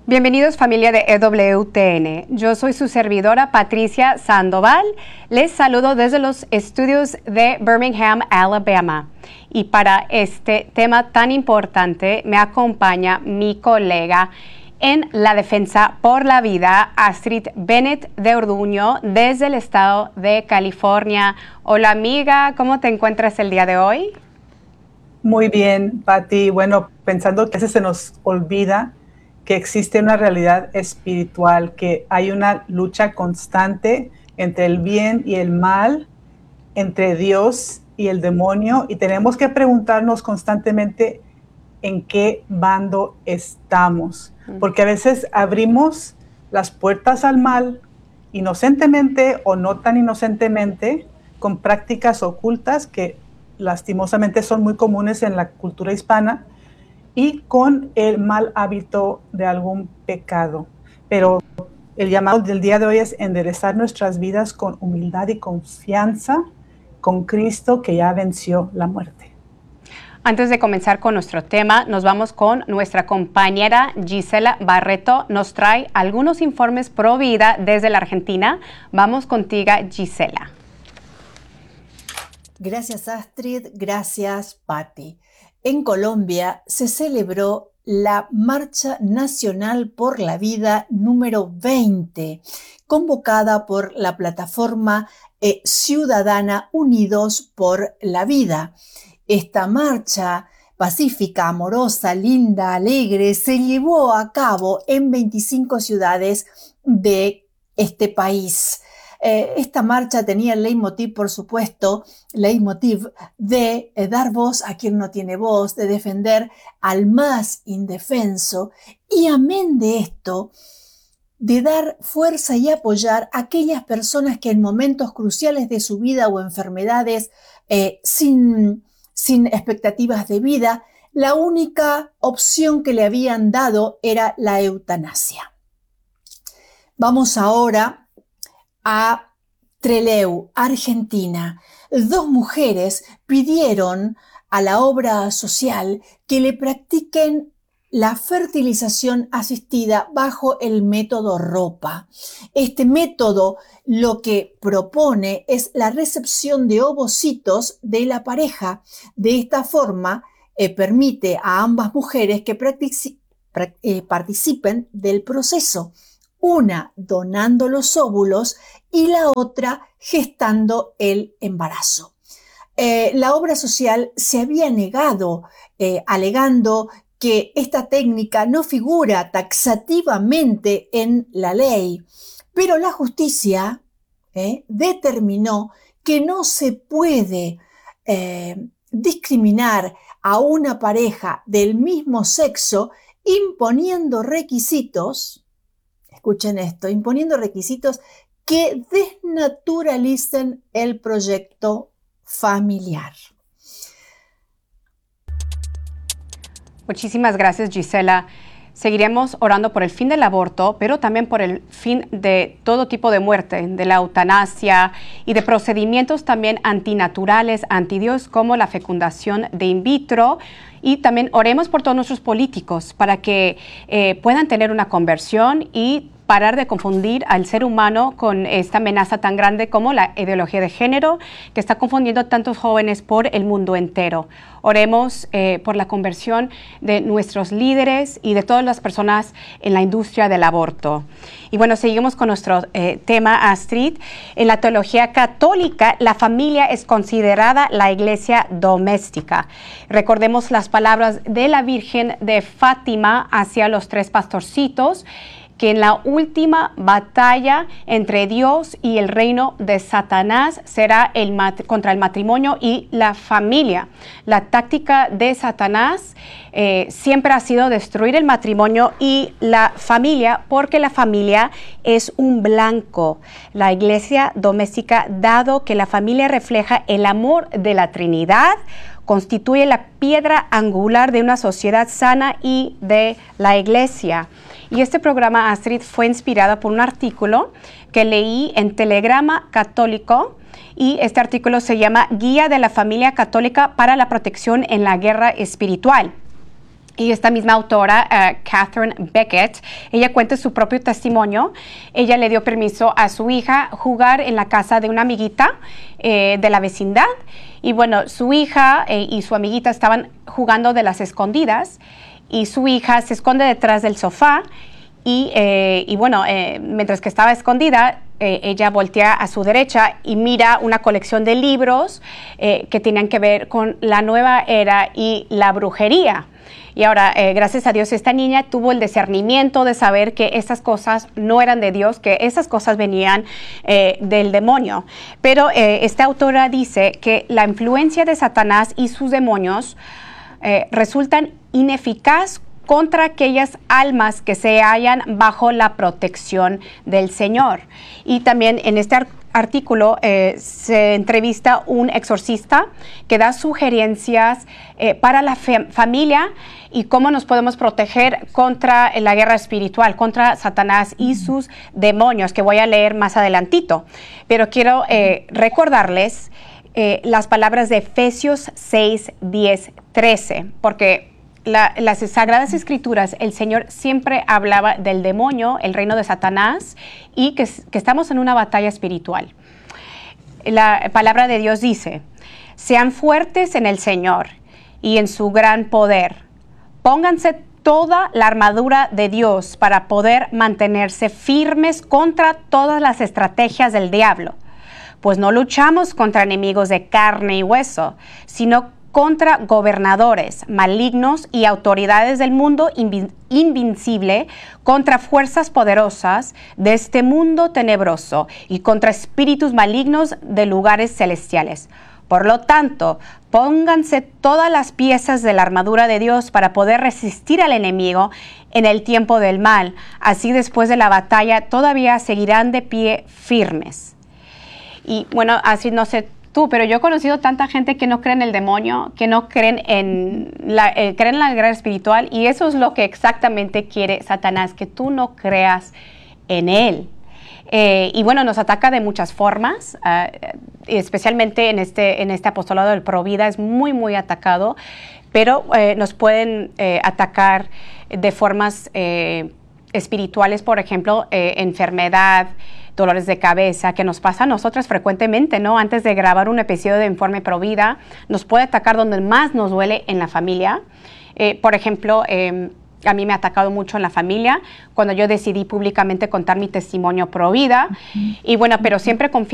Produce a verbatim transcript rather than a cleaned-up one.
Bienvenidos familia de E W T N. Yo soy su servidora Patricia Sandoval. Les saludo desde los estudios de Birmingham, Alabama. Y para este tema tan importante me acompaña mi colega en la defensa por la vida, Astrid Bennett de Orduño, desde el estado de California. Hola amiga, ¿cómo te encuentras el día de hoy? Muy bien, Pati. Bueno, pensando que a veces se nos olvida que existe una realidad espiritual, que hay una lucha constante entre el bien y el mal, entre Dios y el demonio, y tenemos que preguntarnos constantemente en qué bando estamos, porque a veces abrimos las puertas al mal, inocentemente o no tan inocentemente, con prácticas ocultas que lastimosamente son muy comunes en la cultura hispana, y con el mal hábito de algún pecado. Pero el llamado del día de hoy es enderezar nuestras vidas con humildad y confianza con Cristo, que ya venció la muerte. Antes de comenzar con nuestro tema, nos vamos con nuestra compañera Gisela Barreto. Nos trae algunos informes pro vida desde la Argentina. Vamos contigo, Gisela. Gracias, Astrid. Gracias, Patti. En Colombia se celebró la Marcha Nacional por la Vida número veinte, convocada por la plataforma eh, ciudadana Unidos por la Vida. Esta marcha pacífica, amorosa, linda, alegre, se llevó a cabo en veinticinco ciudades de este país. Eh, esta marcha tenía el leitmotiv, por supuesto, leitmotiv de eh, dar voz a quien no tiene voz, de defender al más indefenso y, amén de esto, de dar fuerza y apoyar a aquellas personas que en momentos cruciales de su vida o enfermedades eh, sin, sin expectativas de vida, la única opción que le habían dado era la eutanasia. Vamos ahora a Trelew, Argentina. Dos mujeres pidieron a la obra social que le practiquen la fertilización asistida bajo el método ROPA. Este método lo que propone es la recepción de ovocitos de la pareja. De esta forma eh, permite a ambas mujeres que practic- eh, participen del proceso, una donando los óvulos y la otra gestando el embarazo. Eh, la obra social se había negado, eh, alegando que esta técnica no figura taxativamente en la ley, pero la justicia eh, determinó que no se puede eh, discriminar a una pareja del mismo sexo imponiendo requisitos. Escuchen esto, imponiendo requisitos que desnaturalicen el proyecto familiar. Muchísimas gracias, Gisela. Seguiremos orando por el fin del aborto, pero también por el fin de todo tipo de muerte, de la eutanasia y de procedimientos también antinaturales, antidios, como la fecundación de in vitro. Y también oremos por todos nuestros políticos para que eh, puedan tener una conversión y parar de confundir al ser humano con esta amenaza tan grande como la ideología de género, que está confundiendo a tantos jóvenes por el mundo entero. Oremos eh, por la conversión de nuestros líderes y de todas las personas en la industria del aborto. Y bueno, seguimos con nuestro eh, tema, Astrid. En la teología católica, la familia es considerada la iglesia doméstica. Recordemos las palabras de la Virgen de Fátima hacia los tres pastorcitos, que en la última batalla entre Dios y el reino de Satanás será el mat- contra el matrimonio y la familia. La táctica de Satanás eh, siempre ha sido destruir el matrimonio y la familia, porque la familia es un blanco. La iglesia doméstica, dado que la familia refleja el amor de la Trinidad, constituye la piedra angular de una sociedad sana y de la iglesia. Y este programa, Astrid, fue inspirado por un artículo que leí en Telegrama Católico, y este artículo se llama Guía de la Familia Católica para la Protección en la Guerra Espiritual. Y esta misma autora, uh, Catherine Beckett, ella cuenta su propio testimonio. Ella le dio permiso a su hija jugar en la casa de una amiguita eh, de la vecindad. Y bueno, su hija eh, y su amiguita estaban jugando de las escondidas. Y su hija se esconde detrás del sofá. Y, eh, y bueno, eh, mientras que estaba escondida, eh, ella voltea a su derecha y mira una colección de libros eh, que tenían que ver con la nueva era y la brujería. Y ahora, eh, gracias a Dios, esta niña tuvo el discernimiento de saber que esas cosas no eran de Dios, que esas cosas venían eh, del demonio. Pero eh, esta autora dice que la influencia de Satanás y sus demonios eh, resultan ineficaz contra aquellas almas que se hallan bajo la protección del Señor. Y también en este artículo eh, se entrevista un exorcista que da sugerencias eh, para la familia y cómo nos podemos proteger contra la guerra espiritual, contra Satanás y sus demonios, que voy a leer más adelantito. Pero quiero eh, recordarles eh, las palabras de Efesios seis, diez, trece, porque La, las Sagradas Escrituras, el Señor siempre hablaba del demonio, el reino de Satanás, y que, que estamos en una batalla espiritual. La palabra de Dios dice: sean fuertes en el Señor y en su gran poder. Pónganse toda la armadura de Dios para poder mantenerse firmes contra todas las estrategias del diablo. Pues no luchamos contra enemigos de carne y hueso, sino contra gobernadores malignos y autoridades del mundo invi- invincible, contra fuerzas poderosas de este mundo tenebroso y contra espíritus malignos de lugares celestiales. Por lo tanto, pónganse todas las piezas de la armadura de Dios para poder resistir al enemigo en el tiempo del mal. Así, después de la batalla, todavía seguirán de pie firmes. Y bueno, así no sé tú, pero yo he conocido tanta gente que no cree en el demonio, que no creen en la, eh, creen en la guerra espiritual, y eso es lo que exactamente quiere Satanás, que tú no creas en él. Eh, y bueno, nos ataca de muchas formas, uh, especialmente en este, en este apostolado del Provida es muy, muy atacado, pero eh, nos pueden eh, atacar de formas eh, espirituales, por ejemplo, eh, enfermedad, dolores de cabeza, que nos pasa a nosotras frecuentemente, ¿no? Antes de grabar un episodio de Informe Provida, nos puede atacar donde más nos duele en la familia. Eh, por ejemplo, eh, a mí me ha atacado mucho en la familia cuando yo decidí públicamente contar mi testimonio Provida. Uh-huh. Y bueno, pero siempre confío